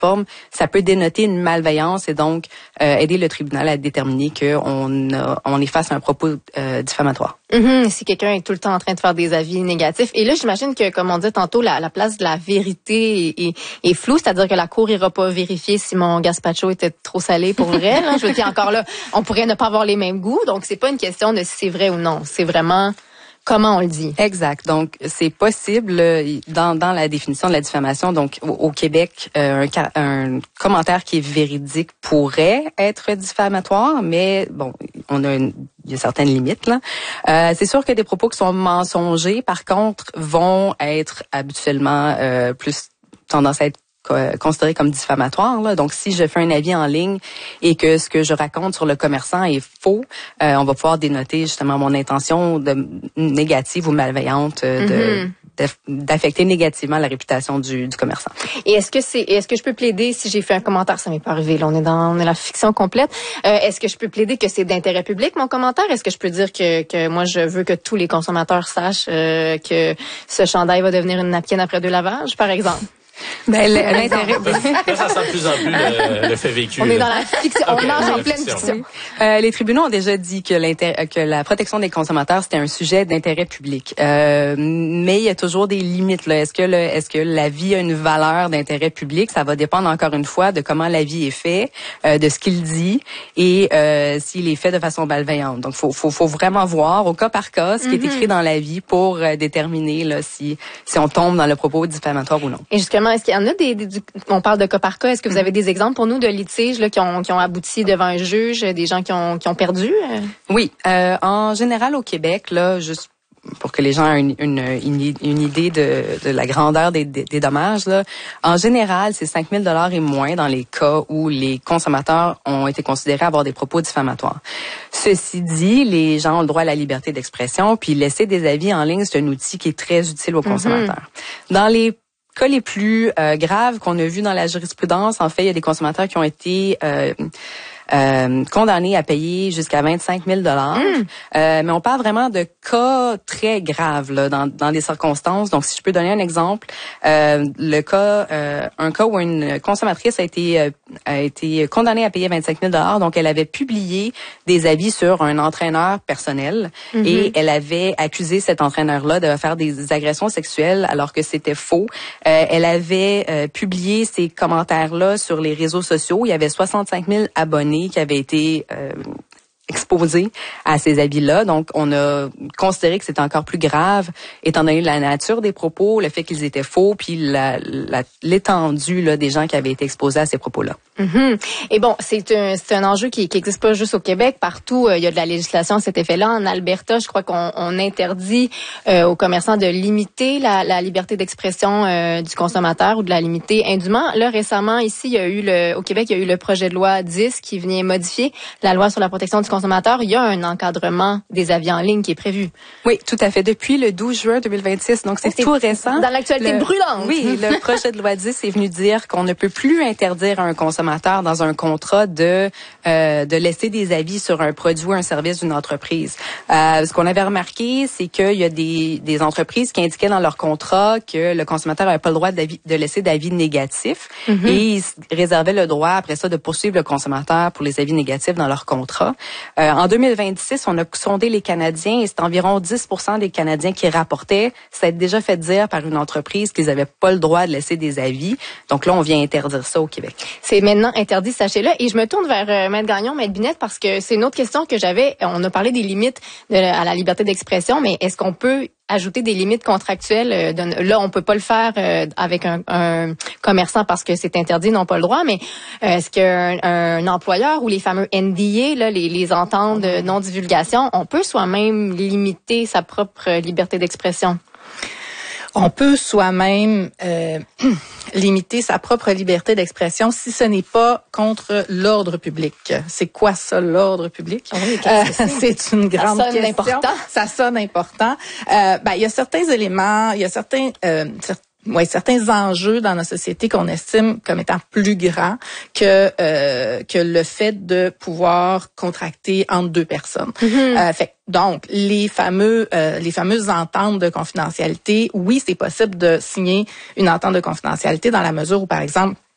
plateforme, ça peut dénoter une malveillance et donc aider le tribunal à déterminer qu'on est face à un propos diffamatoire. Si quelqu'un est tout le temps en train de faire des avis négatifs. Et là, j'imagine que, comme on dit tantôt, la place de la vérité est floue, c'est-à-dire que la cour ira pas vérifier si mon gazpacho était trop salé pour vrai. Là. Je veux dire, encore là, on pourrait ne pas avoir les mêmes goûts, donc c'est pas une question de si c'est vrai ou non. C'est vraiment comment on le dit. Exact. Donc, c'est possible dans la définition de la diffamation. Donc, au Québec, un commentaire qui est véridique pourrait être diffamatoire, mais bon, il y a certaines limites là. C'est sûr que des propos qui sont mensongers, par contre, vont être habituellement plus tendance à être considéré comme diffamatoire. Là. Donc, si je fais un avis en ligne et que ce que je raconte sur le commerçant est faux, on va pouvoir dénoter justement mon intention négative ou malveillante d'affecter négativement la réputation du commerçant. Et est-ce que je peux plaider si j'ai fait un commentaire, ça m'est pas arrivé, là, on est la fiction complète. Est-ce que je peux plaider que c'est d'intérêt public mon commentaire? Est-ce que je peux dire que moi je veux que tous les consommateurs sachent que ce chandail va devenir une napkin après 2 lavages, par exemple? Ben, l'intérêt. Là, ça sent de plus en plus le fait vécu. On est dans la fiction. Okay. On nage en pleine fiction. Les tribunaux ont déjà dit que la protection des consommateurs, c'était un sujet d'intérêt public. Mais il y a toujours des limites, là. Est-ce que l'avis a une valeur d'intérêt public? Ça va dépendre encore une fois de comment l'avis est fait, de ce qu'il dit et s'il est fait de façon malveillante. Donc, faut vraiment voir au cas par cas ce qui est écrit dans l'avis pour déterminer, là, si on tombe dans le propos diffamatoire ou non. Et justement, est-ce qu'il y en a on parle de cas par cas, est-ce que vous avez des exemples pour nous de litiges là, qui ont abouti devant un juge, des gens qui ont perdu? Oui, en général au Québec, là, juste pour que les gens aient une idée de la grandeur des dommages, là, en général, c'est 5 000 $ et moins dans les cas où les consommateurs ont été considérés avoir des propos diffamatoires. Ceci dit, les gens ont le droit à la liberté d'expression, puis laisser des avis en ligne, c'est un outil qui est très utile aux consommateurs. Dans les cas les plus graves qu'on a vus dans la jurisprudence, en fait, il y a des consommateurs qui ont été condamnés à payer jusqu'à 25 000 $. Mais on parle vraiment de cas très graves là, dans des circonstances. Donc, si je peux donner un exemple, un cas où une consommatrice a été condamnée à payer 25 000 $. Donc, elle avait publié des avis sur un entraîneur personnel et elle avait accusé cet entraîneur-là de faire des agressions sexuelles alors que c'était faux. Elle avait publié ces commentaires-là sur les réseaux sociaux. Il y avait 65 000 abonnés qui avaient été exposés à ces avis-là. Donc, on a considéré que c'était encore plus grave, étant donné la nature des propos, le fait qu'ils étaient faux, puis l'étendue là, des gens qui avaient été exposés à ces propos-là. Et bon, c'est un enjeu qui existe pas juste au Québec. Partout, il y a de la législation à cet effet-là. En Alberta, je crois qu'on interdit aux commerçants de limiter la liberté d'expression du consommateur ou de la limiter indûment. Là, récemment, ici, au Québec, il y a eu le projet de loi 10 qui vient modifier la loi sur la protection du consommateur. Il y a un encadrement des avis en ligne qui est prévu. Oui, tout à fait. Depuis le 12 juin 2026, donc c'est tout récent. Dans l'actualité brûlante. Oui, le projet de loi 10 est venu dire qu'on ne peut plus interdire à un consommateur dans un contrat de laisser des avis sur un produit ou un service d'une entreprise. Ce qu'on avait remarqué, c'est qu'il y a des entreprises qui indiquaient dans leur contrat que le consommateur n'avait pas le droit de laisser d'avis négatifs et ils réservaient le droit après ça de poursuivre le consommateur pour les avis négatifs dans leur contrat. En 2026, on a sondé les Canadiens et c'est environ 10 % des Canadiens qui rapportaient s'être déjà fait dire par une entreprise qu'ils n'avaient pas le droit de laisser des avis. Donc là, on vient interdire ça au Québec. C'est maintenant interdit, sachez-le. Et je me tourne vers Maître Gagnon, Maître Binette, parce que c'est une autre question que j'avais. On a parlé des limites à la liberté d'expression, mais est-ce qu'on peut ajouter des limites contractuelles? Là, on peut pas le faire avec un commerçant parce que c'est interdit, ils n'ont pas le droit, mais est-ce qu'un employeur ou les fameux NDA, là, les ententes de non-divulgation, on peut soi-même limiter sa propre liberté d'expression? On peut soi-même limiter sa propre liberté d'expression si ce n'est pas contre l'ordre public. C'est quoi ça, l'ordre public? Oui, c'est une grande question. Important. Ça sonne important. Il y a certains éléments, il y a certains enjeux dans nos sociétés qu'on estime comme étant plus grands que le fait de pouvoir contracter entre 2 personnes. Donc, les fameuses ententes de confidentialité, oui, c'est possible de signer une entente de confidentialité dans la mesure où, par exemple,